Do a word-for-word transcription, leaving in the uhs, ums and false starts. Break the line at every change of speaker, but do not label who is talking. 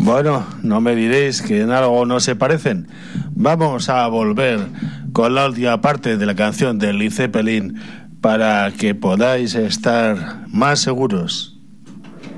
Bueno, no me diréis que en algo no se parecen. Vamos a volver con la última parte de la canción de Led Zeppelin para que podáis estar más seguros.